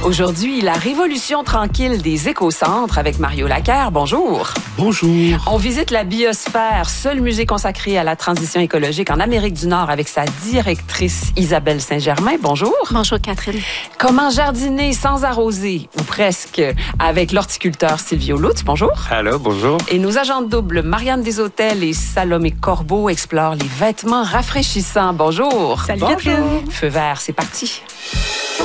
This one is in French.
Aujourd'hui, la révolution tranquille des écocentres avec Mario Laquer. Bonjour. Bonjour. On visite la biosphère, seul musée consacré à la transition écologique en Amérique du Nord avec sa directrice Isabelle Saint-Germain. Bonjour. Bonjour Catherine. Comment jardiner sans arroser, ou presque, avec l'horticulteur Silvio Lutz. Bonjour. Allô, bonjour. Et nos agents de double, Marianne Deshôtels et Salomé Corbeau, explorent les vêtements rafraîchissants. Bonjour. Salut Bonjour. Catherine. Feu vert, c'est parti.